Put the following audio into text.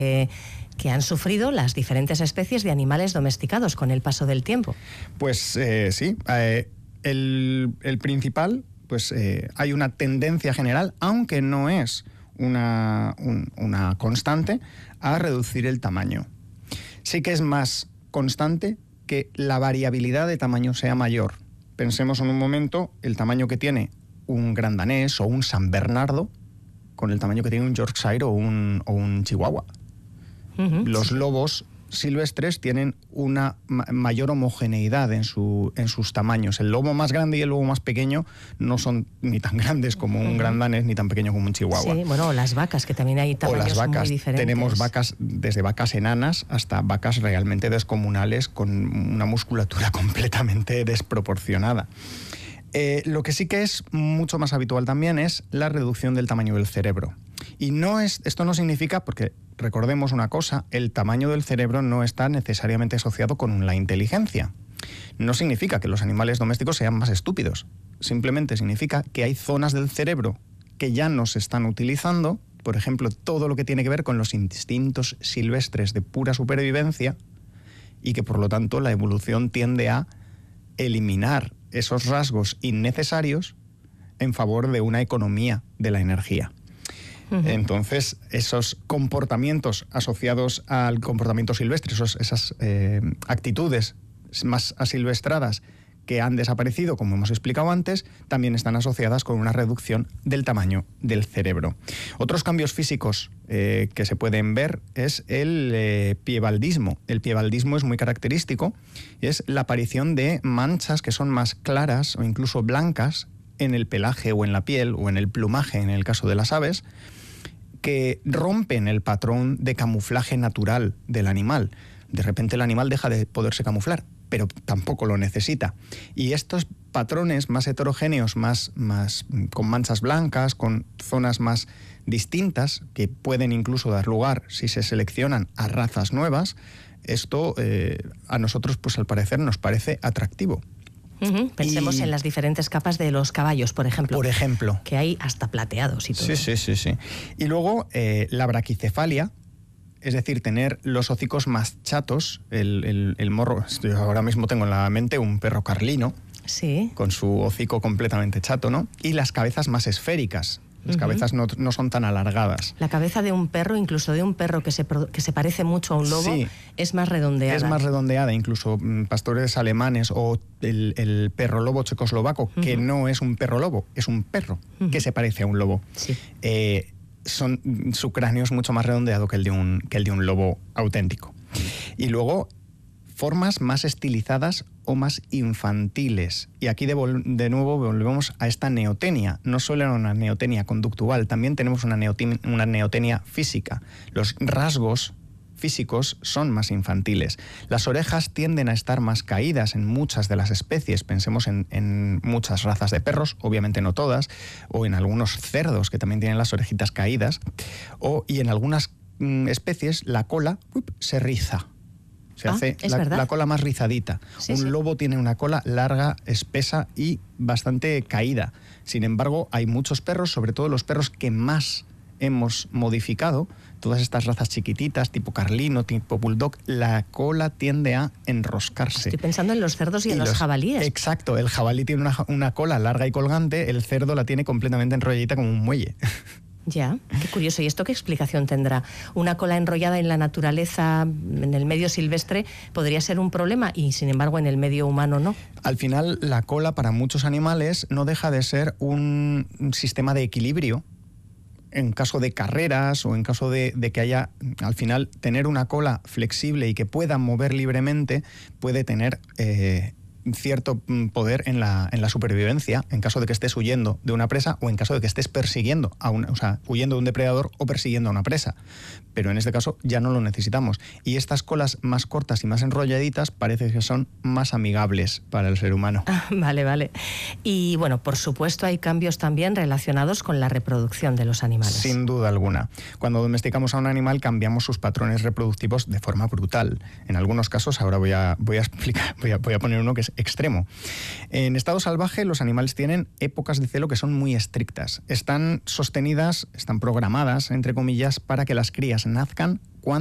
que han sufrido las diferentes especies de animales domesticados con el paso del tiempo. Pues sí, el principal, pues hay una tendencia general, aunque no es una constante, a reducir el tamaño. Sí que es más constante que la variabilidad de tamaño sea mayor. Pensemos en un momento el tamaño que tiene un gran danés o un San Bernardo con el tamaño que tiene un Yorkshire o un Chihuahua. Los lobos silvestres tienen una mayor homogeneidad en sus tamaños. El lobo más grande y el lobo más pequeño no son ni tan grandes como un gran danés ni tan pequeño como un chihuahua. Sí, bueno, las vacas, que también hay tamaños muy diferentes. Tenemos vacas, desde vacas enanas hasta vacas realmente descomunales con una musculatura completamente desproporcionada. Lo que sí que es mucho más habitual también es la reducción del tamaño del cerebro. Y esto no significa, porque recordemos una cosa, el tamaño del cerebro no está necesariamente asociado con la inteligencia. No significa que los animales domésticos sean más estúpidos. Simplemente significa que hay zonas del cerebro que ya no se están utilizando, por ejemplo, todo lo que tiene que ver con los instintos silvestres de pura supervivencia, y que por lo tanto la evolución tiende a eliminar esos rasgos innecesarios en favor de una economía de la energía. Entonces, esos comportamientos asociados al comportamiento silvestre, esas actitudes más asilvestradas que han desaparecido, como hemos explicado antes, también están asociadas con una reducción del tamaño del cerebro. Otros cambios físicos que se pueden ver es el piebaldismo. El piebaldismo es muy característico, es la aparición de manchas que son más claras o incluso blancas en el pelaje o en la piel o en el plumaje, en el caso de las aves, que rompen el patrón de camuflaje natural del animal. De repente el animal deja de poderse camuflar, pero tampoco lo necesita. Y estos patrones más heterogéneos, más con manchas blancas, con zonas más distintas, que pueden incluso dar lugar, si se seleccionan, a razas nuevas, esto a nosotros, pues al parecer, nos parece atractivo. Pensemos en las diferentes capas de los caballos, por ejemplo. Por ejemplo. Que hay hasta plateados y todo. Sí. Y luego la braquicefalia, es decir, tener los hocicos más chatos, el morro. Yo ahora mismo tengo en la mente un perro carlino, sí, con su hocico completamente chato, ¿no? Y las cabezas más esféricas. Las cabezas no son tan alargadas. La cabeza de un perro, incluso de un perro que se parece mucho a un lobo, sí, es más redondeada. Es más redondeada, incluso pastores alemanes o el perro lobo checoslovaco, que no es un perro lobo, es un perro que se parece a un lobo. Sí. Su cráneo es mucho más redondeado que el de un lobo auténtico. Y luego, formas más estilizadas o más infantiles. Y aquí de nuevo volvemos a esta neotenia. No solo era una neotenia conductual, también tenemos una neotenia física. Los rasgos físicos son más infantiles. Las orejas tienden a estar más caídas en muchas de las especies. Pensemos en muchas razas de perros, obviamente no todas, o en algunos cerdos que también tienen las orejitas caídas, y en algunas especies la cola se riza. Se hace la cola más rizadita. Un lobo tiene una cola larga, espesa y bastante caída. Sin embargo, hay muchos perros, sobre todo los perros que más hemos modificado, todas estas razas chiquititas, tipo carlino, tipo bulldog, la cola tiende a enroscarse. Estoy pensando en los cerdos y en los jabalíes. Exacto, el jabalí tiene una cola larga y colgante, el cerdo la tiene completamente enrolladita como un muelle. Ya, qué curioso. ¿Y esto qué explicación tendrá? Una cola enrollada en la naturaleza, en el medio silvestre, podría ser un problema y, sin embargo, en el medio humano no. Al final, la cola para muchos animales no deja de ser un sistema de equilibrio en caso de carreras o en caso de que haya, al final, tener una cola flexible y que pueda mover libremente puede tener cierto poder en la supervivencia en caso de que estés huyendo de una presa o en caso de que estés persiguiendo huyendo de un depredador o persiguiendo a una presa. Pero en este caso ya no lo necesitamos. Y estas colas más cortas y más enrolladitas parece que son más amigables para el ser humano. Vale. Y bueno, por supuesto hay cambios también relacionados con la reproducción de los animales. Sin duda alguna. Cuando domesticamos a un animal cambiamos sus patrones reproductivos de forma brutal. En algunos casos, ahora voy a explicar, voy a poner uno que es extremo. En estado salvaje los animales tienen épocas de celo que son muy estrictas. Están sostenidas, están programadas, entre comillas, para que las crías nazcan